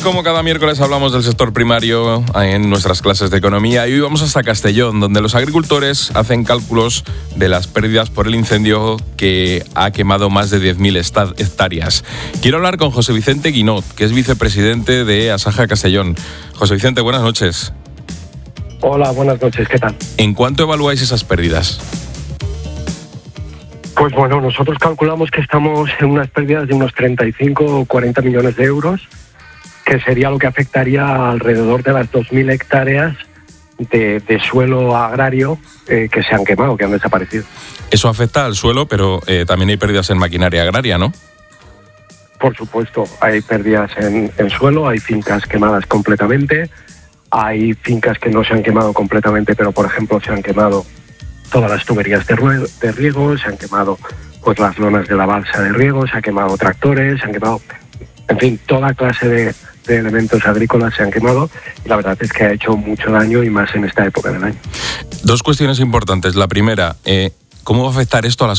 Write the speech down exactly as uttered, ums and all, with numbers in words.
como cada miércoles hablamos del sector primario en nuestras clases de economía y hoy vamos hasta Castellón, donde los agricultores hacen cálculos de las pérdidas por el incendio que ha quemado más de diez mil hectáreas. Quiero hablar con José Vicente Guinot, que es vicepresidente de Asaja Castellón. José Vicente, buenas noches. Hola, buenas noches, ¿qué tal? ¿En cuánto evaluáis esas pérdidas? Pues bueno, nosotros calculamos que estamos en unas pérdidas de unos treinta y cinco o cuarenta millones de euros, que sería lo que afectaría alrededor de las dos mil hectáreas de, de suelo agrario eh, que se han quemado, que han desaparecido. Eso afecta al suelo, pero eh, también hay pérdidas en maquinaria agraria, ¿no? Por supuesto, hay pérdidas en, en suelo, hay fincas quemadas completamente, hay fincas que no se han quemado completamente, pero por ejemplo se han quemado todas las tuberías de, rue- de riego, se han quemado pues las lonas de la balsa de riego, se han quemado tractores, se han quemado, en fin, toda clase de, de elementos agrícolas se han quemado y la verdad es que ha hecho mucho daño y más en esta época del año. Dos cuestiones importantes. La primera, eh, ¿cómo va a afectar esto a las